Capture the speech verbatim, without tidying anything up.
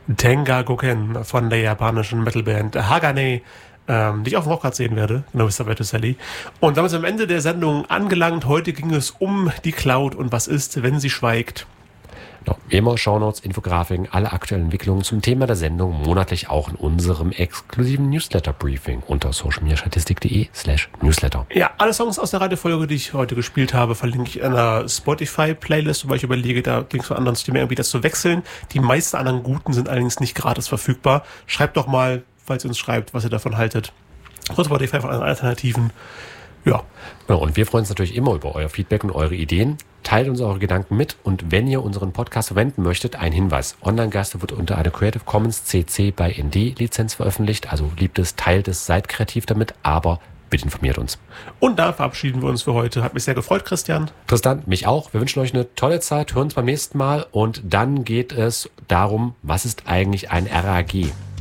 Tengakuken von der japanischen Metalband Hagane, ähm, die ich auf dem Rockrad sehen werde, genau wie Sabato Sally. Und damit sind wir am Ende der Sendung angelangt. Heute ging es um die Cloud und was ist, wenn sie schweigt. Noch wie immer Shownotes, Infografiken, alle aktuellen Entwicklungen zum Thema der Sendung monatlich auch in unserem exklusiven Newsletter-Briefing unter socialmediastatistik.de slash newsletter. Ja, alle Songs aus der Radiofolge, die ich heute gespielt habe, verlinke ich in einer Spotify-Playlist, wobei ich überlege, da Links von anderen Streaming-Anbietern zu wechseln. Die meisten anderen guten sind allerdings nicht gratis verfügbar. Schreibt doch mal, falls ihr uns schreibt, was ihr davon haltet. Von Spotify von anderen Alternativen. Ja. Ja, und wir freuen uns natürlich immer über euer Feedback und eure Ideen. Teilt uns eure Gedanken mit und wenn ihr unseren Podcast verwenden möchtet, ein Hinweis. Online-Gaste wird unter einer Creative Commons C C by N D-Lizenz veröffentlicht. Also liebt es, teilt es, seid kreativ damit, aber bitte informiert uns. Und da verabschieden wir uns für heute. Hat mich sehr gefreut, Christian. Tristan, mich auch. Wir wünschen euch eine tolle Zeit, hören uns beim nächsten Mal und dann geht es darum, was ist eigentlich ein R A G?